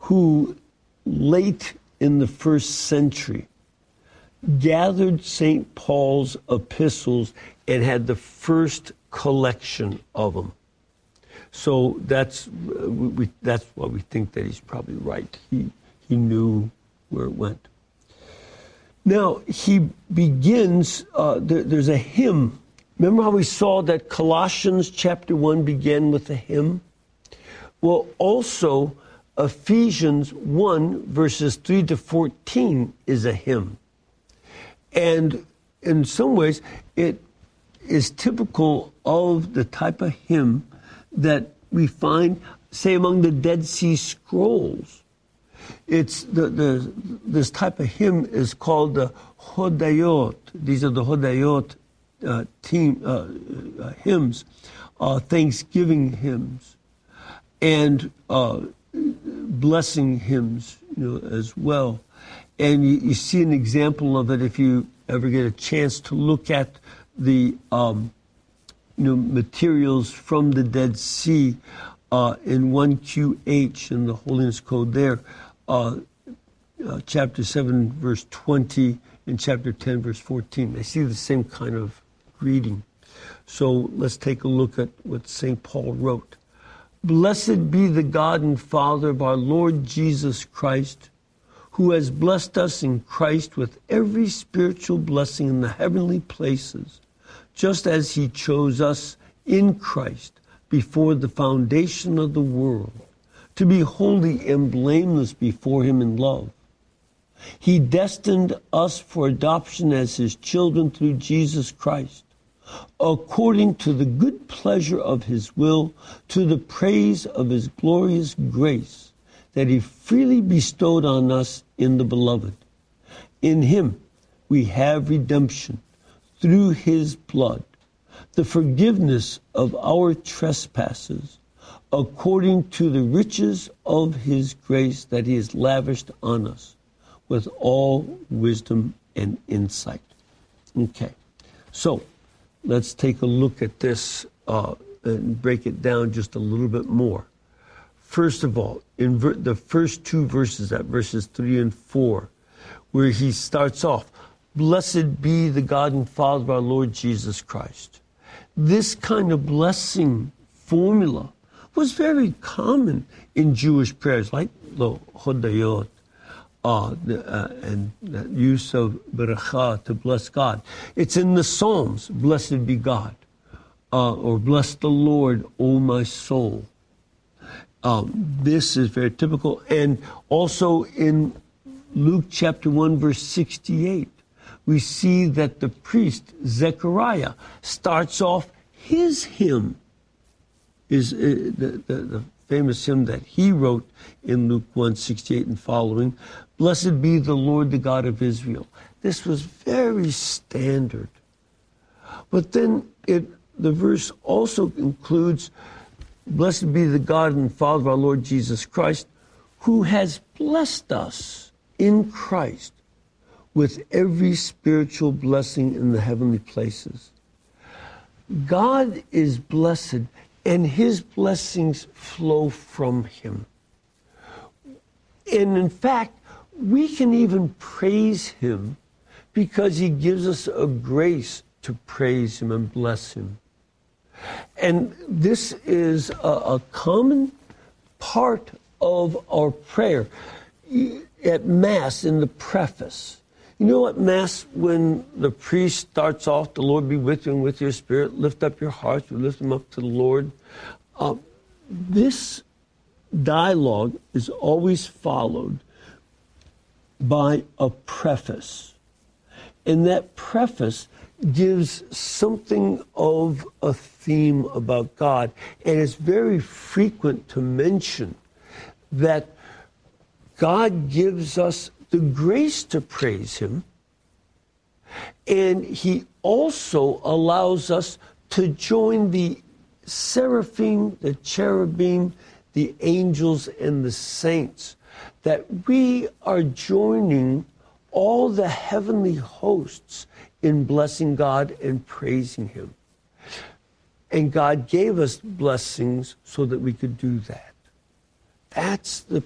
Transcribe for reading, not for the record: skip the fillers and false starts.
who late in the first century gathered St. Paul's epistles and had the first collection of them. So that's why we think that he's probably right. He knew where it went. Now, he begins, there's a hymn. Remember how we saw that Colossians chapter 1 began with a hymn? Well, also, Ephesians 1, verses 3 to 14 is a hymn. And in some ways, it is typical of the type of hymn that we find, say, among the Dead Sea Scrolls. It's this type of hymn is called the Hodayot. These are the Hodayot hymns, thanksgiving hymns, and blessing hymns, as well. And you see an example of it if you ever get a chance to look at the materials from the Dead Sea in 1QH in the Holiness Code there, chapter 7, verse 20, and chapter 10, verse 14. I see the same kind of reading. So let's take a look at what St. Paul wrote. Blessed be the God and Father of our Lord Jesus Christ, who has blessed us in Christ with every spiritual blessing in the heavenly places, just as he chose us in Christ before the foundation of the world, to be holy and blameless before him in love. He destined us for adoption as his children through Jesus Christ, according to the good pleasure of his will, to the praise of his glorious grace that he freely bestowed on us in the Beloved. In him we have redemption through his blood, the forgiveness of our trespasses, according to the riches of his grace that he has lavished on us with all wisdom and insight. Okay, so let's take a look at this and break it down just a little bit more. First of all, in the first two verses, at verses 3 and 4, where he starts off, blessed be the God and Father of our Lord Jesus Christ. This kind of blessing formula was very common in Jewish prayers, like the Hodayot, and the use of Beracha to bless God. It's in the Psalms, blessed be God, or bless the Lord, O my soul. This is very typical. And also in Luke chapter 1, verse 68, we see that the priest, Zechariah, starts off his hymn, is the famous hymn that he wrote in Luke 1:68 and following, blessed be the Lord, the God of Israel. This was very standard. But then the verse also includes, blessed be the God and Father of our Lord Jesus Christ, who has blessed us in Christ with every spiritual blessing in the heavenly places. God is blessed, and his blessings flow from him. And in fact, we can even praise him because he gives us a grace to praise him and bless him. And this is a common part of our prayer at Mass in the preface. You know, at Mass, when the priest starts off, the Lord be with you and with your spirit, lift up your hearts, we lift them up to the Lord. This dialogue is always followed by a preface. And that preface gives something of a theme about God. And it's very frequent to mention that God gives us the grace to praise him, and he also allows us to join the seraphim, the cherubim, the angels, and the saints, that we are joining all the heavenly hosts in blessing God and praising him. And God gave us blessings so that we could do that. That's the